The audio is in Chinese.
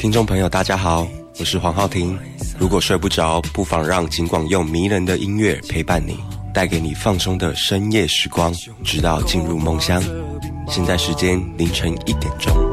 听众朋友大家好，我是黄浩庭。如果睡不着，不妨让警广用迷人的音乐陪伴你，带给你放松的深夜时光，直到进入梦乡。现在时间凌晨1点钟。